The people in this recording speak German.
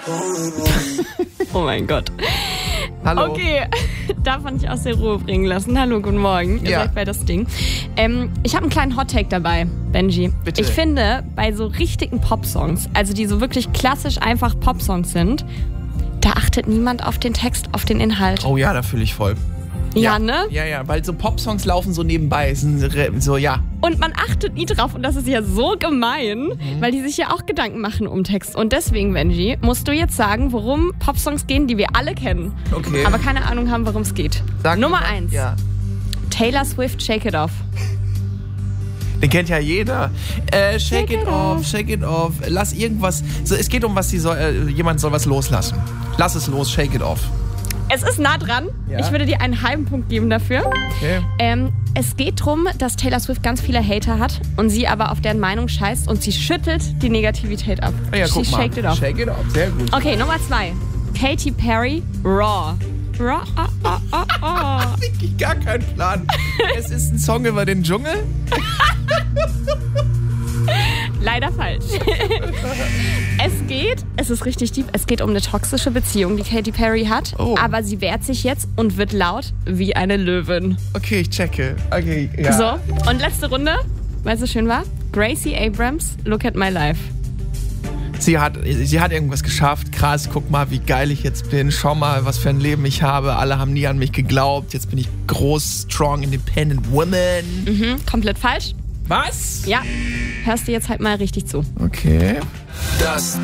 Oh mein Gott. Hallo. Okay, darf man nicht aus der Ruhe bringen lassen. Hallo, guten Morgen. Ihr Ja. seid bei das Ding. Ich habe einen kleinen Hot-Take dabei, Benji. Bitte. Ich finde, bei so richtigen Popsongs, also die so wirklich klassisch einfach Popsongs sind, da achtet niemand auf den Text, auf den Inhalt. Oh ja, da fühle ich voll. Ja, ne? Ja, weil so Popsongs laufen so nebenbei. So, ja. Und man achtet nie drauf und das ist ja so gemein, weil die sich ja auch Gedanken machen um Text. Und deswegen, Benji, musst du jetzt sagen, worum Popsongs gehen, die wir alle kennen. Okay. Aber keine Ahnung haben, worum es geht. Sag Nummer mal. 1. Ja. Taylor Swift, Shake It Off. Den kennt ja jeder. Shake it off, shake it off. Lass irgendwas. So, es geht um was, jemand soll was loslassen. Lass es los, shake it off. Es ist nah dran. Ja. Ich würde dir einen halben Punkt geben dafür. Okay. Es geht darum, dass Taylor Swift ganz viele Hater hat und sie aber auf deren Meinung scheißt und sie schüttelt die Negativität ab. Ja, guck She mal. shaked it off. Shake it off, sehr gut. Okay, Nummer 2. Katy Perry, Raw. Raw. Wirklich gar keinen Plan. Es ist ein Song über den Dschungel. Leider falsch. Es ist richtig deep, es geht um eine toxische Beziehung, die Katy Perry hat, Oh. aber sie wehrt sich jetzt und wird laut wie eine Löwin. Okay, ich checke. Okay, ja. So, und letzte Runde, weil es so schön war. Gracie Abrams, Look at My Life. Sie hat irgendwas geschafft. Krass, guck mal, wie geil ich jetzt bin. Schau mal, was für ein Leben ich habe. Alle haben nie an mich geglaubt. Jetzt bin ich groß, strong, independent woman. Komplett falsch? Was? Ja. Hörst du jetzt halt mal richtig zu. Okay. Das